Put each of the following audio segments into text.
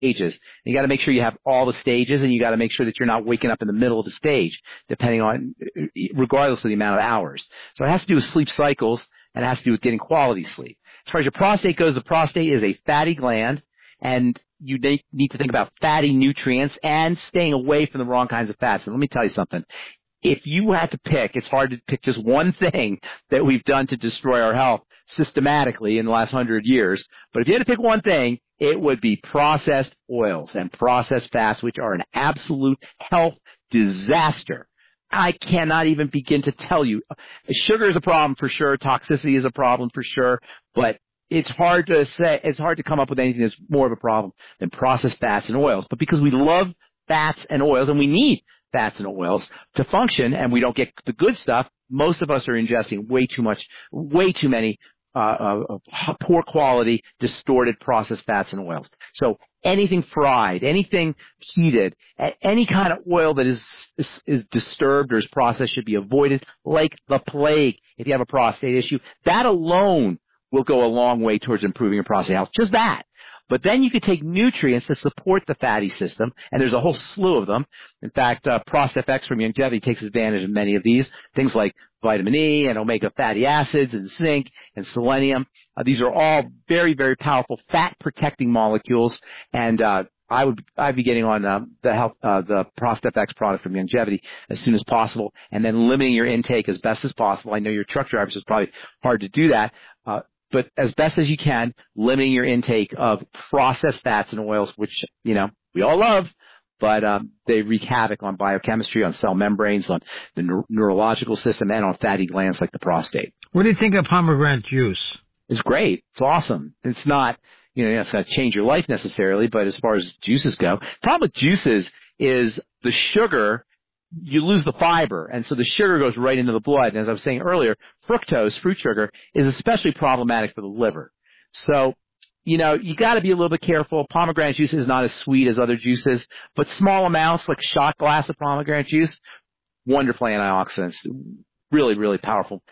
stages. You got to make sure you have all the stages, and you got to make sure that you're not waking up in the middle of the stage, regardless of the amount of hours. So it has to do with sleep cycles, and it has to do with getting quality sleep. As far as your prostate goes, the prostate is a fatty gland, and you need to think about fatty nutrients and staying away from the wrong kinds of fats. And let me tell you something. If you had to pick, it's hard to pick just one thing that we've done to destroy our health systematically in the last 100 years. But if you had to pick one thing, it would be processed oils and processed fats, which are an absolute health disaster. I cannot even begin to tell you. Sugar is a problem for sure. Toxicity is a problem for sure. But it's hard to come up with anything that's more of a problem than processed fats and oils. But because we love fats and oils, and we need fats and oils to function, and we don't get the good stuff, most of us are ingesting way too many poor quality, distorted processed fats and oils. So anything fried, anything heated, any kind of oil that is disturbed or is processed should be avoided like the plague if you have a prostate issue. That alone will go a long way towards improving your prostate health. Just that. But then you could take nutrients to support the fatty system, and there's a whole slew of them. In fact, ProstFX from Youngevity takes advantage of many of these, things like vitamin E and omega fatty acids and zinc and selenium. These are all very, very powerful fat-protecting molecules, and I'd be getting on the ProstFX product from Youngevity as soon as possible, and then limiting your intake as best as possible. I know your truck drivers, it's probably hard to do that. But as best as you can, limiting your intake of processed fats and oils, which, we all love, but they wreak havoc on biochemistry, on cell membranes, on the neurological system, and on fatty glands like the prostate. What do you think of pomegranate juice? It's great. It's awesome. It's not, it's going to change your life necessarily, but as far as juices go, the problem with juices is the sugar, you lose the fiber, and so the sugar goes right into the blood. And as I was saying earlier, fructose, fruit sugar, is especially problematic for the liver. So, you got to be a little bit careful. Pomegranate juice is not as sweet as other juices, but small amounts, like a shot glass of pomegranate juice, wonderful antioxidants. Really, really powerful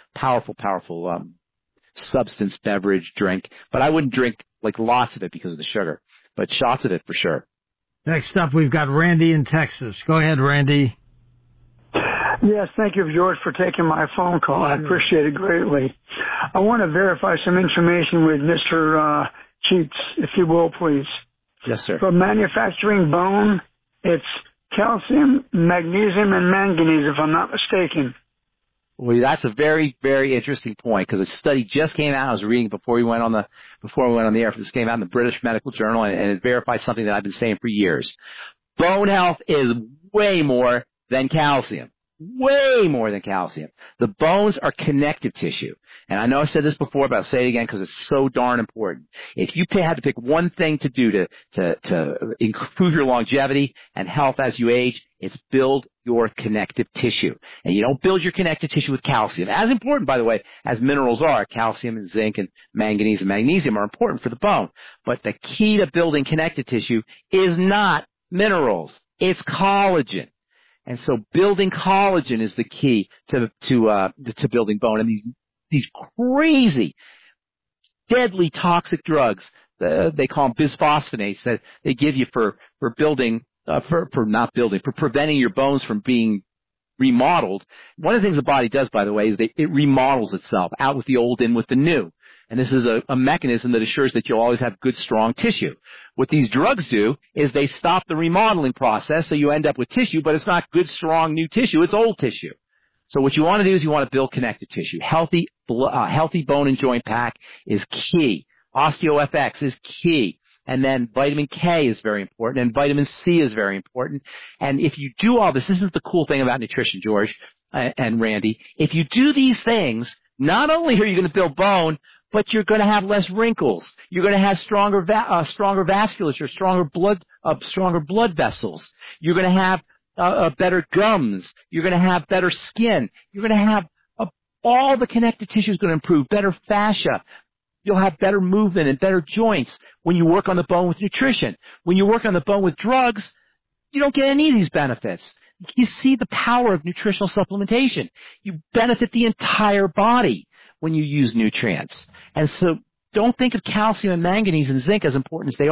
substance beverage drink. But I wouldn't drink like lots of it because of the sugar, but shots of it for sure. Next up, we've got Randy in Texas. Go ahead, Randy. Yes, thank you, George, for taking my phone call. I appreciate it greatly. I want to verify some information with Mr. Cheeks, if you will, please. Yes, sir. For manufacturing bone, it's calcium, magnesium, and manganese, if I'm not mistaken. Well, that's a very, very interesting point, because a study just came out. I was reading before we went on the air. This came out in the British Medical Journal, and it verified something that I've been saying for years. Bone health is way more than calcium. Way more than calcium. The bones are connective tissue. And I know I said this before, but I'll say it again because it's so darn important. If you had to pick one thing to do to improve your longevity and health as you age, it's build your connective tissue. And you don't build your connective tissue with calcium. As important, by the way, as minerals are. Calcium and zinc and manganese and magnesium are important for the bone. But the key to building connective tissue is not minerals. It's collagen. And so building collagen is the key to building bone. And these crazy, deadly toxic drugs, they call them bisphosphonates, that they give you for preventing your bones from being remodeled. One of the things the body does, by the way, is it remodels itself, out with the old, in with the new. And this is a mechanism that assures that you'll always have good, strong tissue. What these drugs do is they stop the remodeling process, so you end up with tissue, but it's not good, strong, new tissue. It's old tissue. So what you want to do is you want to build connective tissue. Healthy bone and joint pack is key. OsteoFX is key. And then vitamin K is very important, and vitamin C is very important. And if you do all this is the cool thing about nutrition, George and Randy. If you do these things, not only are you going to build bone, but you're going to have less wrinkles. You're going to have stronger vasculature, stronger blood vessels. You're going to have better gums. You're going to have better skin. You're going to have all the connective tissue is going to improve. Better fascia. You'll have better movement and better joints when you work on the bone with nutrition. When you work on the bone with drugs, you don't get any of these benefits. You see the power of nutritional supplementation. You benefit the entire body when you use nutrients. And so don't think of calcium and manganese and zinc as important as they are.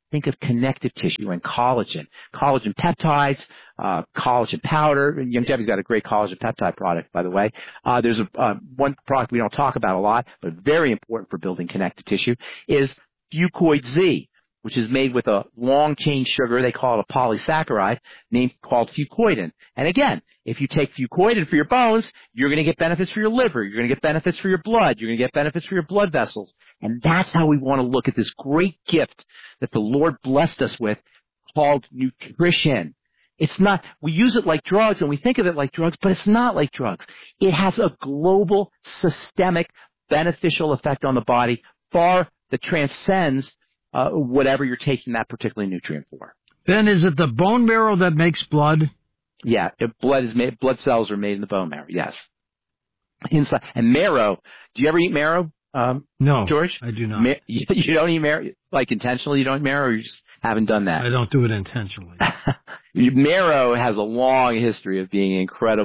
think of connective tissue and collagen peptides, collagen powder. And Young Debbie's got a great collagen peptide product, by the way. There's one product we don't talk about a lot, but very important for building connective tissue is Fucoid Z, which is made with a long-chain sugar. They call it a polysaccharide called fucoidin. And again, if you take fucoidin for your bones, you're going to get benefits for your liver. You're going to get benefits for your blood. You're going to get benefits for your blood vessels. And that's how we want to look at this great gift that the Lord blessed us with called nutrition. It's not, we use it like drugs and we think of it like drugs, but it's not like drugs. It has a global, systemic, beneficial effect on the body far that transcends whatever you're taking that particular nutrient for. Ben, is it the bone marrow that makes blood? Yeah, blood cells are made in the bone marrow, yes. Inside. And marrow, do you ever eat marrow, no, George? I do not. You don't eat marrow, like intentionally you don't eat marrow, or you just haven't done that? I don't do it intentionally. Marrow has a long history of being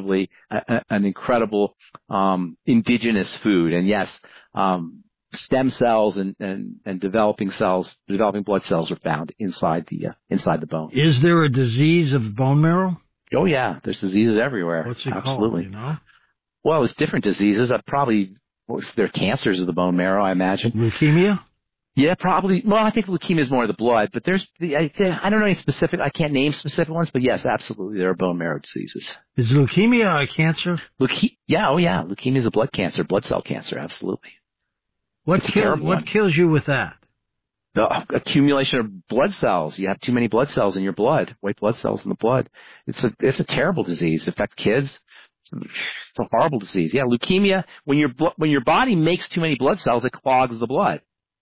an incredible indigenous food. And yes, stem cells and developing blood cells are found inside the bone. Is there a disease of bone marrow? Oh yeah, there's diseases everywhere. What's it Absolutely. Called, you know? Well, it's different diseases. There are cancers of the bone marrow, I imagine. Leukemia? Yeah, probably. Well, I think leukemia is more of the blood, but I don't know any specific. I can't name specific ones, but yes, absolutely, there are bone marrow diseases. Is leukemia a cancer? Yeah, oh yeah, leukemia is a blood cancer, blood cell cancer, absolutely. What kills you with that? The accumulation of blood cells. You have too many blood cells in your blood, white blood cells in the blood. It's a terrible disease. It affects kids. It's a horrible disease. Yeah, leukemia, when your body makes too many blood cells, it clogs the blood.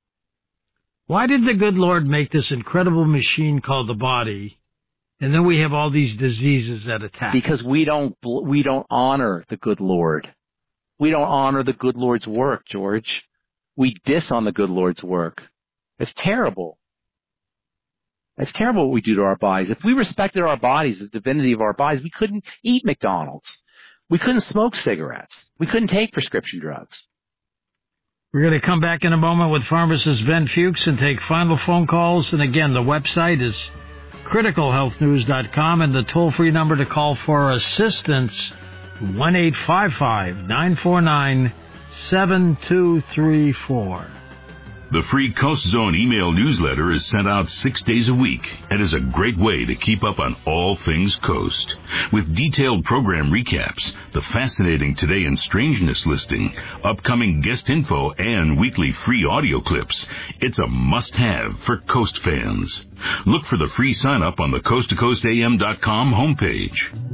Why did the good Lord make this incredible machine called the body, and then we have all these diseases that attack? Because we don't honor the good Lord. We don't honor the good Lord's work, George. We diss on the good Lord's work. It's terrible. It's terrible what we do to our bodies. If we respected our bodies, the divinity of our bodies, we couldn't eat McDonald's. We couldn't smoke cigarettes. We couldn't take prescription drugs. We're going to come back in a moment with pharmacist Ben Fuchs and take final phone calls. And again, the website is criticalhealthnews.com, and the toll-free number to call for assistance, 1-855-949-7234. The free Coast Zone email newsletter is sent out 6 days a week and is a great way to keep up on all things Coast. With detailed program recaps, the fascinating Today in Strangeness listing, upcoming guest info, and weekly free audio clips, it's a must-have for Coast fans. Look for the free sign-up on the coasttocoastam.com homepage.